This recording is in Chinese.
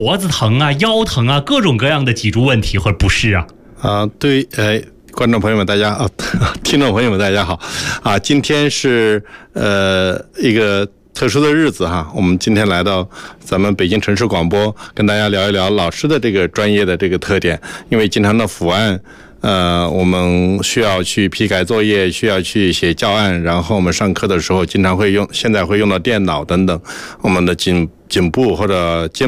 脖子疼啊、腰疼啊，各种各样的脊柱问题或者不适啊。 对，观众朋友们大家听众朋友们大家好今天是一个特殊的日子哈，我们今天来到咱们北京城市广播，跟大家聊一聊老师的这个专业的这个特点。因为经常的伏案，我们需要去批改作业，需要去写教案，然后我们上课的时候经常现在会用到电脑等等，我们的颈部或者肩